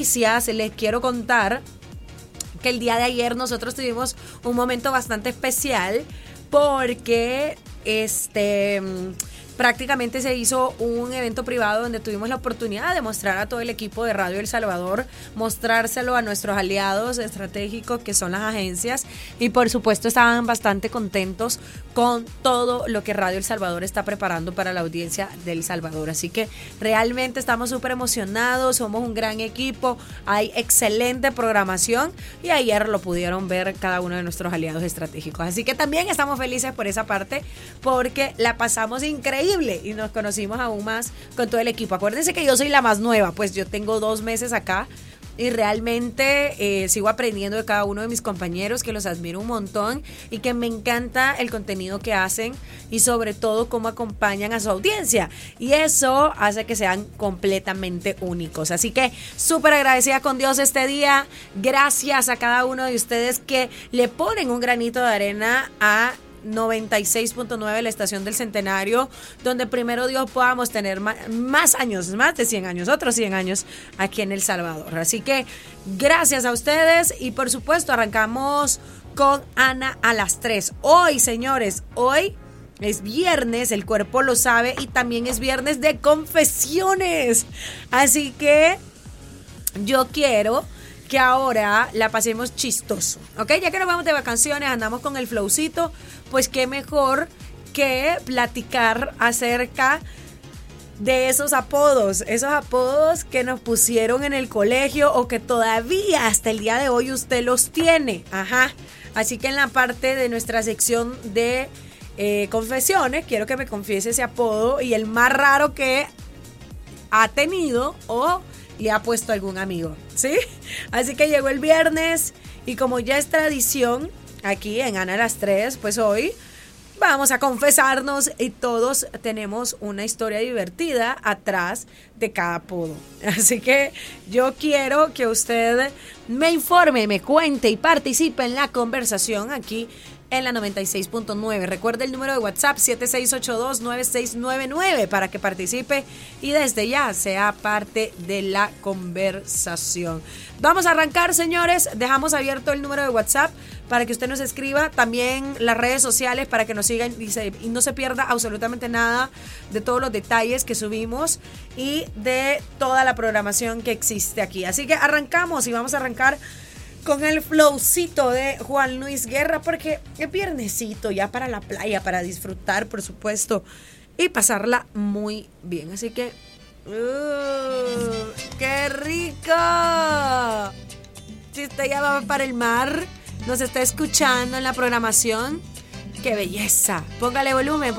Les quiero contar que el día de ayer nosotros tuvimos un momento bastante especial porque prácticamente se hizo un evento privado donde tuvimos la oportunidad de mostrar a todo el equipo de Radio El Salvador, mostrárselo a nuestros aliados estratégicos que son las agencias, y por supuesto estaban bastante contentos con todo lo que Radio El Salvador está preparando para la audiencia de El Salvador. Así que realmente estamos súper emocionados, somos un gran equipo, hay excelente programación y ayer lo pudieron ver cada uno de nuestros aliados estratégicos. Así que también estamos felices por esa parte porque la pasamos increíble y nos conocimos aún más con todo el equipo. Acuérdense que yo soy la más nueva, pues yo tengo 2 meses acá y realmente sigo aprendiendo de cada uno de mis compañeros, que los admiro un montón y que me encanta el contenido que hacen y sobre todo cómo acompañan a su audiencia, y eso hace que sean completamente únicos. Así que súper agradecida con Dios este día. Gracias a cada uno de ustedes que le ponen un granito de arena a 96.9, la estación del Centenario, donde primero Dios podamos tener más años, más de 100 años, otros 100 años aquí en El Salvador. Así que gracias a ustedes y por supuesto arrancamos con Ana a las 3. Hoy, señores, hoy es viernes, el cuerpo lo sabe, y también es viernes de confesiones. Así que yo quiero que ahora la pasemos chistoso, ¿ok? Ya que nos vamos de vacaciones, andamos con el flowcito, pues qué mejor que platicar acerca de esos apodos que nos pusieron en el colegio o que todavía hasta el día de hoy usted los tiene. Ajá. Así que en la parte de nuestra sección de confesiones, quiero que me confiese ese apodo y el más raro que ha tenido o le ha puesto algún amigo, ¿sí? Así que llegó el viernes y como ya es tradición aquí en Ana a las 3, pues hoy vamos a confesarnos y todos tenemos una historia divertida atrás de cada apodo. Así que yo quiero que usted me informe, me cuente y participe en la conversación aquí en la 96.9. Recuerde el número de WhatsApp 7682-9699 para que participe y desde ya sea parte de la conversación. Vamos a arrancar, señores. Dejamos abierto el número de WhatsApp para que usted nos escriba, también las redes sociales para que nos sigan y no se pierda absolutamente nada de todos los detalles que subimos y de toda la programación que existe aquí. Así que arrancamos y vamos a arrancar con el flowcito de Juan Luis Guerra, porque es viernesito ya para la playa, para disfrutar, por supuesto, y pasarla muy bien. Así que, ¡qué rico! Si usted ya va para el mar, nos está escuchando en la programación, ¡qué belleza! Póngale volumen.